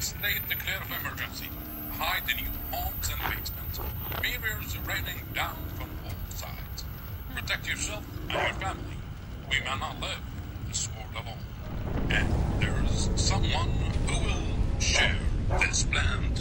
State declare of emergency. Hide in your homes and basements. Mirrors raining down from all sides. Protect yourself and your family. We may not live this world alone. And there is someone who will share this plan